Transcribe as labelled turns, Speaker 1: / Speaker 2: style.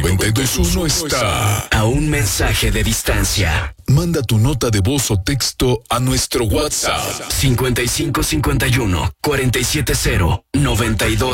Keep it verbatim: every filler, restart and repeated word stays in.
Speaker 1: noventa y dos punto uno está a un mensaje de distancia. Manda tu nota de voz o texto a nuestro WhatsApp cincuenta y cinco cincuenta y uno cuarenta y siete cero noventa y dos